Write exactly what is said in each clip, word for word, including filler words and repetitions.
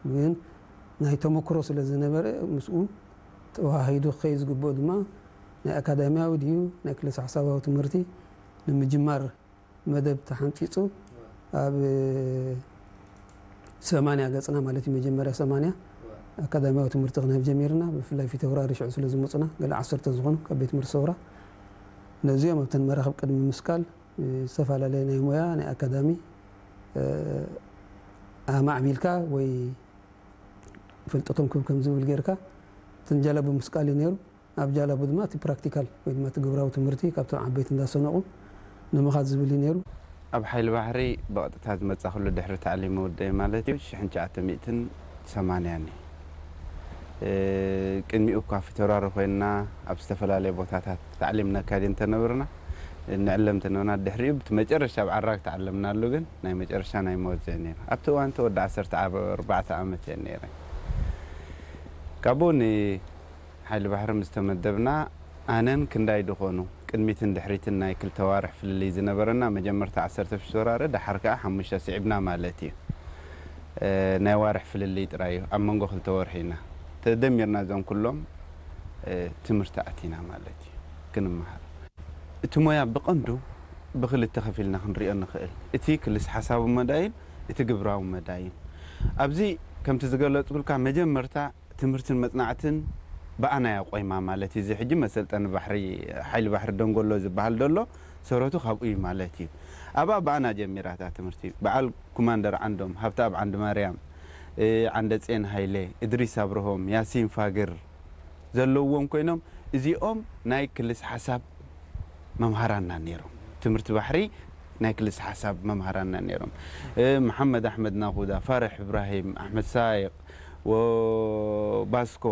ግን ናይ ተመክሮ ስለ ዝነበረ ምስኡ ተዋሂዱ ኸይዝ ግቦ ድማ ናይ አካዳሚያዊ ድዩ ናይ ክለሳ ሓሳባዊ ትምህርቲ ንምጅማር መደብ ተሓንፂጹ ኣብ ሰማንያ ገጽና ማለት መጀመርያ ሰማንያ አካዳሚያዊ ትምህርቲ ክነብ ጀሚርና ብፍላይ ፊታውራሪ ሽዑ ስለ ዝመጽና ገለ ዓሰርተ ዝኾኑ ካብ ቤት ትምህርቲ ሰውራ ነዚኦም ኣብተን መራኸብ ቅድሚ ምስካል ዝተፈላለዩ ናይ ሞያ ናይ አካዳሚ ኣማዕቢልካ ወይ ፍልጠቶም ከም ዝብል ጌርካ ተንጀላቡ ምስካል ነይሩ ኣብ ጃላቡ ድማ እቲ ፕራክቲካል ወይ ድማ ትግብራዊ ትምህርቲ ካብቶም ዓበይቲ እንዳሰነቁ ንምኻድ ዝብል ነይሩ ኣብ ሓይሊ ባሕሪ በቕጥታ ዝመጻ ኩሉ ድሕሪ ተዕሊም ወደይ ማለት እዩ ሽሕ ትሽዓተ ሰማንያ ቅድሚኡ ኳ ፊታውራሪ ኮይና ኣብ ዝተፈላለዩ ቦታታት ተዕሊምና ካዲን ተነብርና ንዕለም ተነብርና ድሕሪኡ ብመጨረሻ ኣብ ዓራግ ተዓለምናሉ ግን ናይ መጨረሻ ናይ ሞት ነይሩ ኣብቲ እዋን ተወዲ ዓሰርተ ኣርባዕተ ዓመት ነይረ ካብኡ ንሓይሊ ባሕሪ ምስተመደብና ኣነን ክንዳይ ድኾኑ ቅድሚትን ድሕሪትን ናይ ክልተ ዋርሕ ፍልልይ ዝነበረና መጀመርታ ዓሰርተ ፊታውራሪ ድሓር ከዓ ሓሙሽተ ስዒብና ማለት እዩ ናይ ዋርሕ ፍልልይ ጥራይ ኣብ መንጎ ክልተ ወርሒና ተደሚርና ዞም ኩሎም ትምህርቲ ኣቲና ማለት እዩ ክንመሃር እቲ ሞያ ብቐንዱ ብክልተ ከፊልና ክንሪኦ ንኽእል እቲ ክልስ ሓሳቡ መዳይን እቲ ግብራዊ መዳይን ኣብዚ ከምቲ ዝገለጽኩልካ መጀመርታ ትምህርትን መጽናዕትን በኣና ያቆይማ ማለት እዩ ሕጂ መሰልጠን ባሕሪ ሓይሊ ባሕሪ ደንጎሎ ዝበሃል ደሎ ሰረቱ ካብኡ ማለት እዩ ኣባ በኣና ጀሚራታ ትምህርቲ በዓል ኮማንደር ዓንዶም ሃብታ ኣብ ዓንድ ማርያም عند زين هايلة إدريس أبراهام ياسين فاجر زلوهم كينهم إزيهم نايكلس حساب ممهرنا نيرهم تمرت بحري نايكلس حساب ممهرنا نيرهم محمد أحمد ناخودا فارح إبراهيم أحمد سايق وباسكو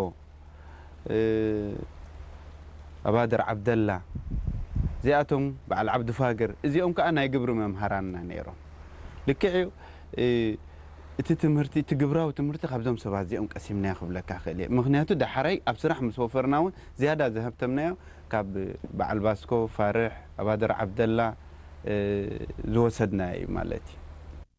أبادر عبد الله زياتهم بعد عبد فاجر إزيهم كأنا يجبروا ممهرنا نيرهم لكيو እቲ ትምህርቲ ትግብራው ትምህርቲ ካብዞም ሰባት እዚኦም ቀሲምና ይኽብለካ ኸለ ምክንያቱ ዳሕራይ ኣብ ስራሕ ምስ ወፈርናውን ዝያዳ ዘህብተምናዮ ካብ በዓል ባስኮ ፋርሕ ኣባደር ዓብደላ ዝወሰድና እዩ ማለት እዩ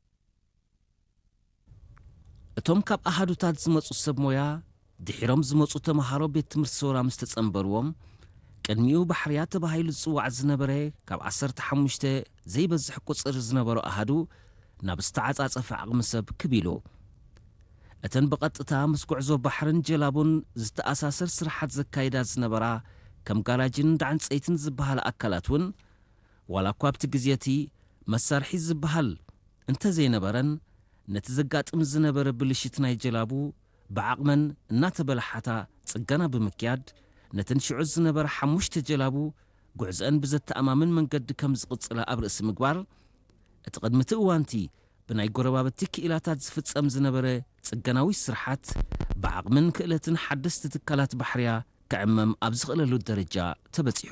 እቶም ካብ ኣሃዱታት ዝመጹ ሰብ ሞያ ድሒሮም ዝመጹ ተምሃሮ ቤት ትምህርቲ ሰውራ ምስ ተጸንበርዎም ቅድሚኡ ባሕርያ ተባሂሉ ዝጽዋዕ ዝነበረ ካብ ዓሰርተ ሓሙሽተ ዘይበዝሕ ቁጽር ዝነበሮ ኣሃዱ ናብ ዝተዓጻጸፈ ዓቕሚ ሰብ ክቢሉ እተን ብቐጥታ ምስ ጉዕዞ ባሕርን ጀላቡን ዝተኣሳሰር ስራሓት ዘካይዳ ዝነበራ ከም ጋራጅን ዳዕንፀይትን ዝበሃል ኣካላት እውን ዋላ እኳ ኣብቲ ግዜቲ መሳርሒ ዝበሃል እንተዘይነበረን ነቲ ዘጋጥም ዝነበረ ብልሽት ናይ ጀላቡ ብዓቕመን እናተበላሓታ ጽገና ብምክያድ ነተን ሽዑ ዝነበረ ሓሙሽተ ጀላቡ ጉዕዘአን ብዘተኣማምን መንገዲ ከም ዝቕጽላ ኣብ ርእሲ ምግባር እቲ ቅድሚቲ እዋንቲ ብናይ ጎረባብቲ ክኢላታት ዝፍጸም ዝነበረ ጽገናዊ ስራሓት ብዓቕምን ክእለትን ሓደስቲ ትካላት ባሕርያ ክዕመም ኣብ ዝኽእለሉ ደረጃ ተበጺሑ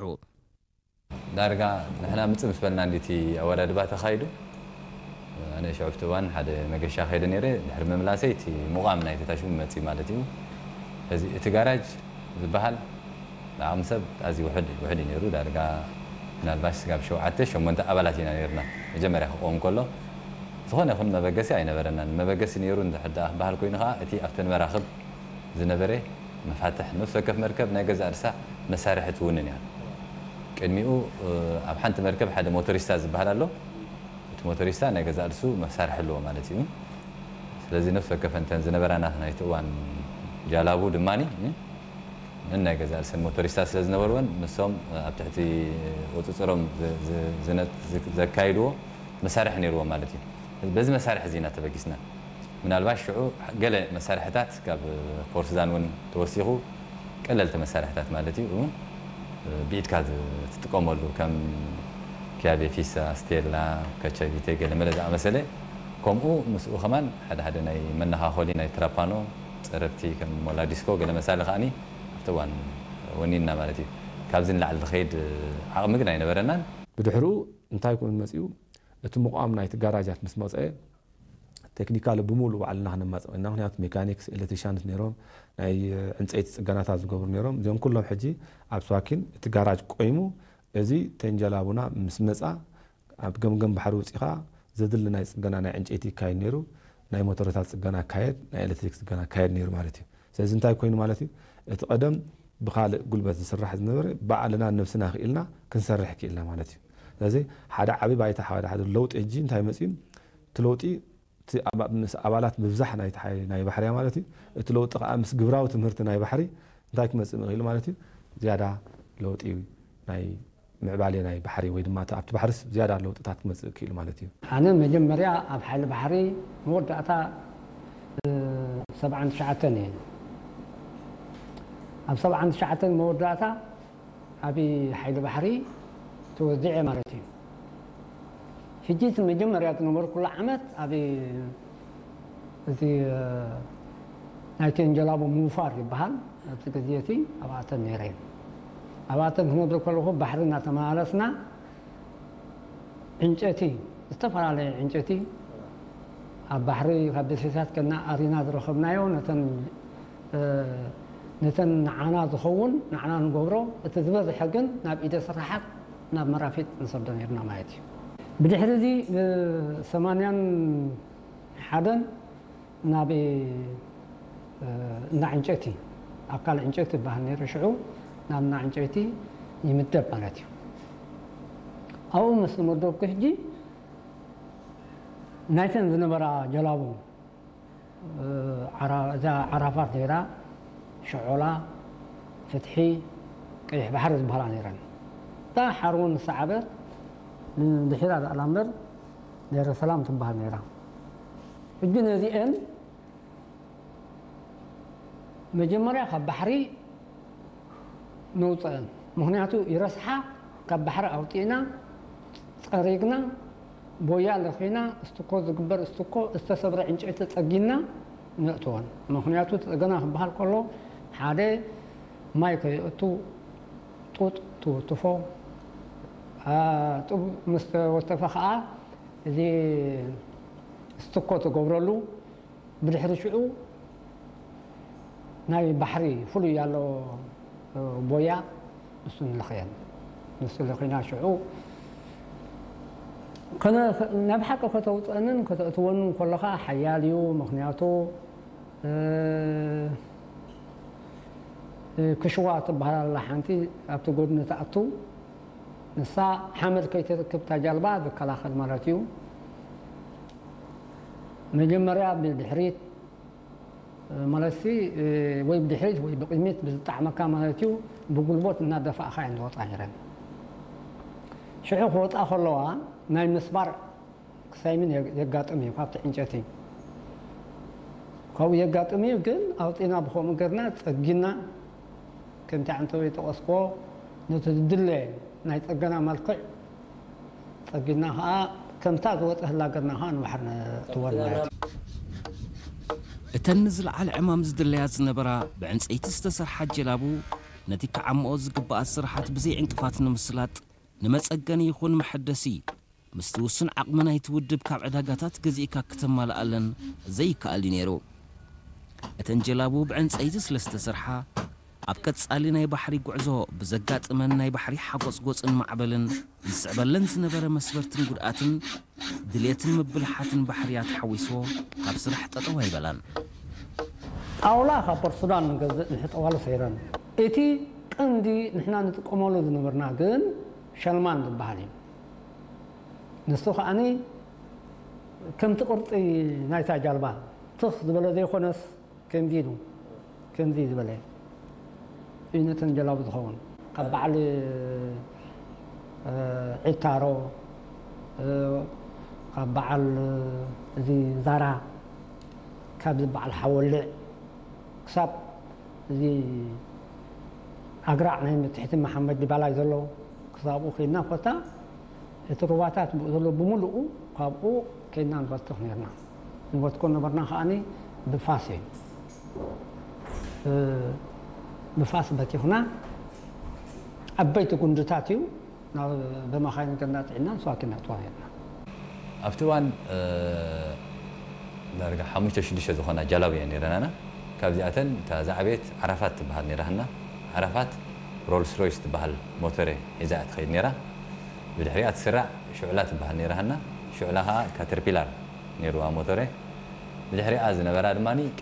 ዳርጋ ንሕና ምጽእ ምስ በልና እንዲቲ ኣወዳድባ ተኻይዱ ኣነ ሸዑፍቲ እዋን ሓደ መገሻ ኸይደ ነይረ ድሕሪ መምላሰይ እቲ ሙቓም ናይ ተታሽሙ መጺእ ማለት እዩ እዚ እቲ ጋራጅ ዝበሃል ንዓቕሚ ሰብ ኣዝዩ ውሕድ ውሕድ ነይሩ ዳርጋ ምናልባሽ ስጋብ ሸውዓተ ሸሞንተ ኣባላት ኢና ነርና መጀመርያ ክቆም ከሎ ዝኾነ ይኹን መበገሲ ኣይነበረናን መበገሲ ነይሩ እንድሕዳ ባህል ኮይኑ ከዓ እቲ ኣብተን መራኽብ ዝነበረ መፋትሕ ነፍሲ ወከፍ መርከብ ናይ ገዛ እርሳዕ መሳርሕቲ ውንን እያ ቅድሚኡ ኣብ ሓንቲ መርከብ ሓደ ሞቶሪስታ ዝበሃል ኣሎ እቲ ሞቶሪስታ ናይ ገዛ እርሱ መሳርሒ ኣለዎ ማለት እዩ ስለዚ ነፍሲ ወከፍ እንተን ዝነበራና ናይቲ እዋን ጃላቡ ድማኒ من نجزاء السن موتوريستا سلز نورون مسهم أبتحتي وتصرم زنت زكايدو مسارح نيرو مالتي بس مسارح زينة تبقيسنا من الباش شعو قال مسارحات كاب فورسدان ون توسيخو قللت مسارحات مالتي و بيت كاد تتقوملو كم كابي فيسا ستيلا كاتشافي تيجي لملذ مسألة كم او مسؤول كمان هذا هذا ناي منها خولي ناي ترابانو صرفتي كم ولا ديسكو قال مسألة خاني طبعا ونينا مالتي كابزين لعل الخيد عقمقنا ينبرنا بدحرو انتاي يكون مسيو اتمقام نايت جاراجات مس موصئ تكنيكال بمولو على نحن ما انه هناك ميكانيكس الكتريشانز نيروم اي انصيت صغانات زغبر نيروم زيهم كلهم حجي اب سواكين تجاراج قيمو ازي تنجلابونا مس مصا اب گمگم بحرو صيخا زدلنا صغانا ناي انصيتي كاي نيرو ናይ ሞተርታት ጽገና ካየድ ናይ ኤሌክትሪክ ጽገና ካየድ ነይሩ ማለት እዩ ስለዚ እንታይ ኮይኑ ማለት እዩ እቲ ቀደም ብኻልእ ጉልበት ዝስራሕ ዝነበረ ባዕልና ነፍስና ክኢልና ክንሰርሕ ክኢልና ማለት እዩ ስለዚ ሓደ ዓቢ ባይታ ሓደ ሓደ ለውጢ እጂ እንታይ መጽዩ እቲ ለውጢ ምስ ኣባላት ምብዛሕ ናይ ናይ ባሕርያ ማለት እዩ እቲ ለውጢ ከዓ ምስ ግብራዊ ትምህርቲ ናይ ባሕሪ እንታይ ክመጽእ ምኽኢሉ ማለት እዩ ዝያዳ ለውጢ ናይ ምዕባለ ናይ ባሕሪ ወይ ድማ ኣብቲ ባሕርስ ዝያዳ ለውጥታት ክመጽእ ክኢሉ ማለት እዩ ኣነ መጀመርያ ኣብ ሓይሊ ባሕሪ መወዳእታ ሰብዓን ትሽዓተን እየ ኣብ ሰብዓን ትሽዓተን መወዳእታ ኣብ ሓይሊ ባሕሪ ተወዲዐ ማለት እዩ ሕጂ እቲ መጀመርያ ዝነበሩ ኩሉ ዓመት ኣብ እቲ ናይ ቴንጀላቦ ምውፋር ይበሃል ኣብቲ ግዜ እቲ ኣብኣተን ነይረ ኣብኣተን ክነብር ከለኹ ባሕሪ እናተመላለስና ዕንጨይቲ ዝተፈላለየ ዕንጨይቲ ኣብ ባሕሪ ካብ ደሴታት ከና ኣሪና ዝረኸብናዮ ነተን ነተን ንዓና ዝኸውን ንዓና ንገብሮ እቲ ዝበዝሐ ግን ናብ ኢደ ስራሓት ናብ መራፊት ንሰዶ ነርና ማለት እዩ ብድሕሪ እዚ ሰማንያን ሓደን ናብ እና ዕንጨይቲ ኣካል ዕንጨይቲ ዝበሃል ነይሩ ሽዑ ናብ እና ዕንጨይቲ ይምደብ ማለት እዩ ኣብኡ ምስ መደብኩ ሕጂ ናይተን ዝነበራ ጀላቡ እዛ ዓራፋት ነይራ ሽዖላ ፍትሒ ቀይሕ ባሕሪ ዝበሃላ ነይረን እታ ሓርውን ንሰዓበት ድሒራ ዘኣላ እምበር ዴረ ሰላም ትበሃል ነይራ ሕጂ ነዚአን መጀመርያ ካብ ባሕሪ ነውፅአን ምክንያቱ ይረስሓ ካብ ባሕሪ ኣውጢእና ፀሪግና ቦያ ለኺና እስትኮ ዝግበር እስትኮ ዝተሰብረ ዕንጨይቲ ፀጊና ነእትወን ምክንያቱ ተፀገና ክበሃል ከሎ ሓደ ማይ ከይእቱ ጡጥ ትውትፎ ጡብ ምስ ተወተፈ ከዓ እዚ እስትኮ ትገብረሉ ብድሕሪ ሽዑ ናይ ባሕሪ ፍሉይ ያሎ ቦያ ንሱ ንለኽየን ንሱ ለኺና ሽዑ ናብ ሓቂ ከተውፅአንን ከተእትወንን ከለኻ ሓያል እዩ ምክንያቱ ክሽዋ ትበሃል ኣላ ሓንቲ ኣብቲ ጎድኒ ተኣቱ ንሳ ሓመድ ከይትርክብ እታ ጃልባ ዝከላኸል ማለት እዩ መጀመርያ ብድሕሪት ማለት ወይ ብድሕሪት ወይ ብቅድሚት ብዝጣዕመካ ማለት እዩ ብጉልቦት እናደፋእካ እየን ዝወፃ ነይረን ሽዑ ክወፃ ከለዋ ናይ ምስባር ክሳይምን የጋጥም እዩ ካብቲ ዕንጨይቲ ካብኡ የጋጥም እዩ ግን ኣውጢና ብከምኡ ገርና ፀጊና ከምቲ ዓንተወ ጠቐስክዎ ነቲ ዝድለ ናይ ፀገና መልክዕ ፀጊና ከዓ ከምታ ዝወፅህላ ገርና ከዓ ንባሕሪ ትወን ማለት እዩ እተን ንዝለዓለ ዕማም ዝድለያ ዝነበራ ብዕንፀይቲ ዝተሰርሓ ጀላቡ ነቲ ከዓምኦ ዝግባእ ስራሓት ብዘይ ዕንቅፋት ንምስላጥ ንመፀገኒ ይኹን መሐደሲ ምስቲ ውሱን ዓቕሚ ናይቲ ውድብ ካብ ዕዳጋታት ገዚእካ ክትመልኣለን ዘይከኣል እዩ ነይሩ እተን ጀላቡ ብዕንፀይቲ ስለ ዝተሰርሓ ኣብ ቀጻሊ ናይ ባሕሪ ጉዕዞ ብዘጋጥመን ናይ ባሕሪ ሓጎፅ ጎፅን ማዕበልን ዝስዕበለን ዝነበረ መስበርትን ጉድኣትን ድሌትን ምብልሓትን ባሕርያት ሓዊስዎ ካብ ስራሕ ጠጠው ኣይበላን ጣውላ ካብ ፖርሱዳን ንገዝእ ንሕጠዋሉ ሰይረን እቲ ቀንዲ ንሕና ንጥቀመሉ ዝነበርና ግን ሸልማን ዝበሃል እዩ ንሱ ከዓኒ ከምቲ ቅርፂ ናይታ ጃልባ ትኽ ዝበለ ዘይኮነስ ከምዚ ኢሉ ከምዚ ዝበለ እዩ ነተን ጀላቡ ዝኸውን ካብ በዓል ዒታሮ ካብ በዓል እዚ ዛራ ካብ ዝበዓል ሓወልዕ ክሳብ እዚ ኣግራዕ ናይ ትሕቲ መሓመድ ዲባላይ ዘሎ ክሳብኡ ከይድና ኮታ እቲ ሩባታት ዘሎ ብምሉኡ ካብኡ ከይድና ንበትኽ ነርና ንበትኮ ነበርና ከዓኒ ብፋስ እዩ ብፋስ በቲኽና ዓበይቲ ጉንድታት እዩ ብመኻይን ገና ጥዕና ንስዋኪና ጥዋ ነርና ኣብቲ እዋን ዳርጋ ሓሙሽተ ሽዱሽተ ዝኾና ጀላቡ እየን ነይረናና ካብዚኣተን እታ ዛዕቤት ዓራፋት ትበሃል ነይራህና ዓራፋት ሮልስ ሮይስ ትበሃል ሞተር ሒዛ ትኸይድ ነይራ بدحريات سرع شعلات بهالنيرهنا شعلها كاتربيلار نيروا موتوري بدحري از نبرة دماني